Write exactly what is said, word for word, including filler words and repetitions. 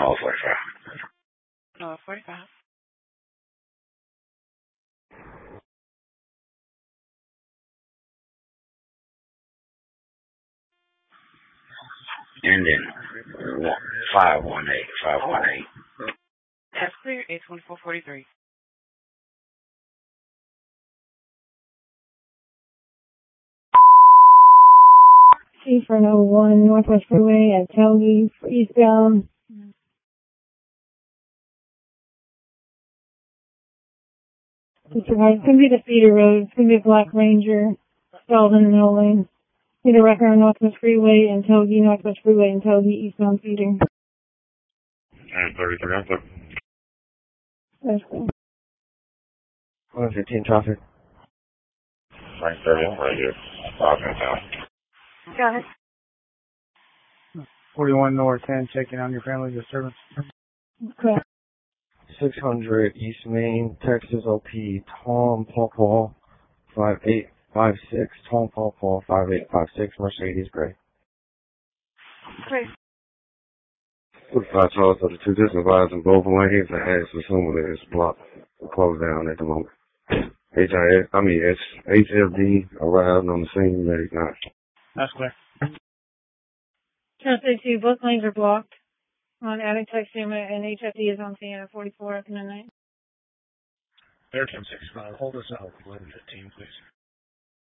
No, forty-five. No, forty-five. And then five one eight. Five one eight. That's clear. eight twenty-four forty-three. C for an oh one Northwest Freeway at Telge for eastbound. It's going to be the feeder road. It's going to be a Black Ranger stalled in the middle lane. Feeder record on Northwest Freeway and Telge, Northwest Freeway and Telge eastbound feeder. And thirty-three after. That's cool. one fifteen traffic. Frank thirty, right here. Five in town. Got it. forty-one North ten, checking on your family disturbance. Okay. six hundred East Main, Texas O P, Tom Paw Paw, five eight five six, Tom Paw Paw, five eight five six, Mercedes Gray. Great. forty-five Charles of the two disavowed in both lanes and has assumed that it's blocked, closed down at the moment. H I S, I mean, it's H F D arrived on the scene, ready not. That's clear. ten sixty-two, both lanes are blocked on Attic Texima and H F D is on scene at forty-four after midnight. Air ten sixty-five, hold us out, eleven fifteen, please.